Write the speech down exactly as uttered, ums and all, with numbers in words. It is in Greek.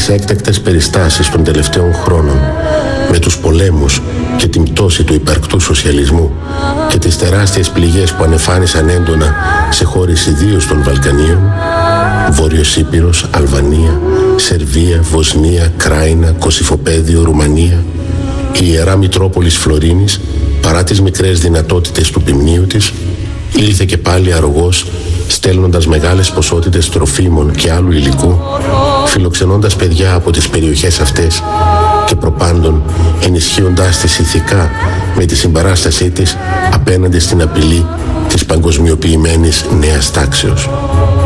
τις έκτακτες περιστάσεις των τελευταίων χρόνων, με τους πολέμους και την πτώση του υπαρκτού σοσιαλισμού και τις τεράστιες πληγές που ανεφάνισαν έντονα σε χώρες ιδίως των Βαλκανίων, Βόρειος Ήπειρος, Αλβανία, Σερβία, Βοσνία, Κράινα, Κωσυφοπαίδιο, Ρουμανία, η Ιερά Μητρόπολης Φλωρίνης, παρά τις μικρές δυνατότητες του ποιμνίου της, ήλθε και πάλι αρρωγός, στέλνοντας μεγάλες ποσότητες τροφίμων και άλλου υλικού, φιλοξενώντας παιδιά από τις περιοχές αυτές και προπάντων ενισχύοντάς τις ηθικά με τη συμπαράστασή της απέναντι στην απειλή της παγκοσμιοποιημένης νέας τάξεως.